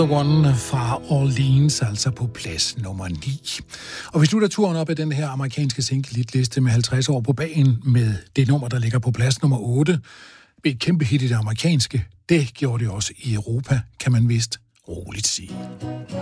One fra Orleans, altså på plads nummer 9. Og vi slutter turen op af den her amerikanske single-liste med 50 år på bagen med det nummer, der ligger på plads nummer 8. Et kæmpe hit i det amerikanske. Det gjorde det også i Europa, kan man vist roligt sige.